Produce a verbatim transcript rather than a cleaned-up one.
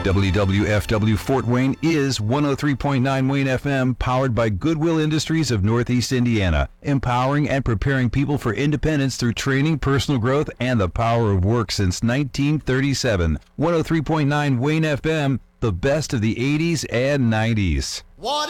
W W F W Fort Wayne is one oh three point nine Wayne F M, powered by Goodwill Industries of Northeast Indiana, empowering and preparing people for independence through training, personal growth, and the power of work since nineteen thirty-seven. one oh three point nine Wayne F M, the best of the eighties and nineties. What